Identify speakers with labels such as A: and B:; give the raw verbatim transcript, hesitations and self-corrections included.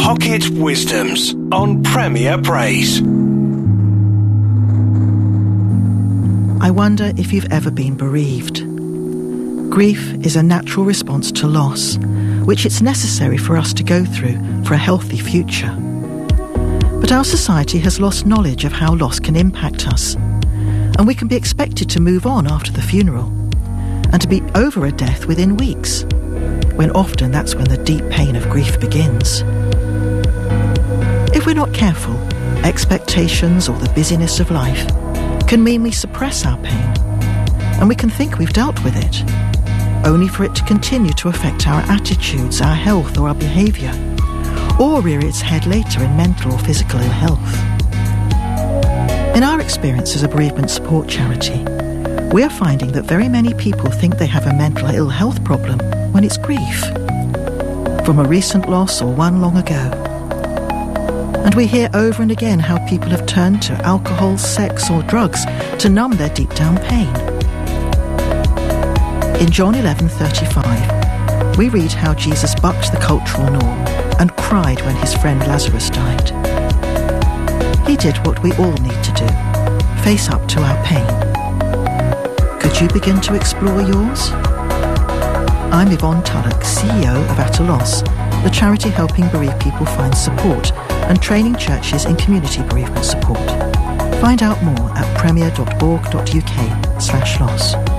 A: Pocket Wisdoms on Premier Praise.
B: I wonder if you've ever been bereaved. Grief is a natural response to loss, which it's necessary for us to go through for a healthy future. But our society has lost knowledge of how loss can impact us, and we can be expected to move on after the funeral, and to be over a death within weeks, when often that's when the deep pain of grief begins. If we're not careful, expectations or the busyness of life can mean we suppress our pain, and we can think we've dealt with it, only for it to continue to affect our attitudes, our health or our behaviour, or rear its head later in mental or physical ill health. In our experience as a bereavement support charity, we are finding that very many people think they have a mental ill health problem when it's grief, from a recent loss or one long ago. And we hear over and again how people have turned to alcohol, sex or drugs to numb their deep down pain. In John eleven thirty-five, we read how Jesus bucked the cultural norm and cried when his friend Lazarus died. He did what we all need to do, face up to our pain. Could you begin to explore yours? I'm Yvonne Tulloch, C E O of At a Loss, the charity helping bereaved people find support and training churches in community bereavement support. Find out more at premier dot org dot uk slash loss.